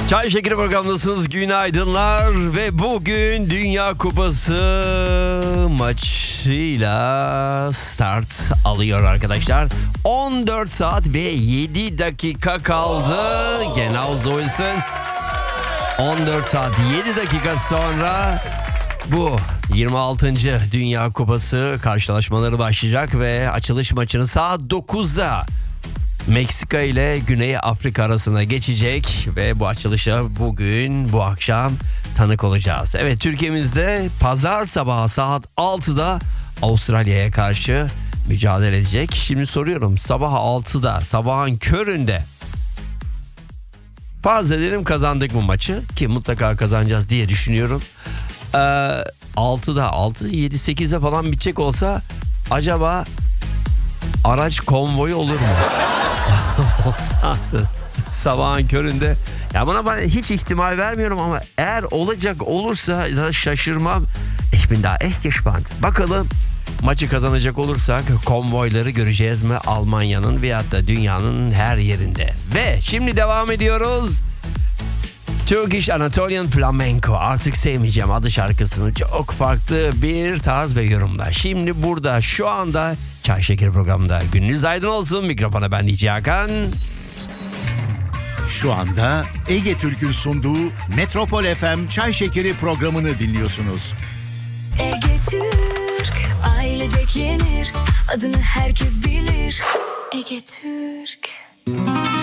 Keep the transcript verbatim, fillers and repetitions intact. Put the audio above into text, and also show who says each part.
Speaker 1: Çay Şekeri programındasınız. Günaydınlar ve bugün Dünya Kupası maçıyla start alıyor arkadaşlar. on dört saat ve yedi dakika kaldı. Genau so ist es. on dört saat yedi dakika sonra bu yirmi altıncı Dünya Kupası karşılaşmaları başlayacak ve açılış maçını saat dokuzda Meksika ile Güney Afrika arasına geçecek ve bu açılışa bugün, bu akşam tanık olacağız. Evet, Türkiye'mizde pazar sabahı saat altıda Avustralya'ya karşı mücadele edecek. Şimdi soruyorum, sabah altıda, sabahın köründe farz edelim kazandık bu maçı, ki mutlaka kazanacağız diye düşünüyorum. Ee, altıda, altı, yedi, sekizde falan bitecek olsa acaba araç konvoyu olur mu? Olsa sabahın köründe, ya buna ben hiç ihtimal vermiyorum ama eğer olacak olursa da şaşırmam. Ich bin da echt gespannt. Bakalım maçı kazanacak olursak konvoyları göreceğiz mi Almanya'nın veyahut da dünyanın her yerinde. Ve şimdi devam ediyoruz. Turkish Anatolian Flamenco, artık sevmeyeceğim adı şarkısını, çok farklı bir tarz ve yorumlar. Şimdi burada şu anda Çay Şekeri programında gününüz aydın olsun. Mikrofona ben D J Hakan.
Speaker 2: Şu anda Ege Türk'ün sunduğu Metropol F M Çay Şekeri programını dinliyorsunuz.
Speaker 3: Ege Türk, ailecek yenir, adını herkes bilir. Ege Türk.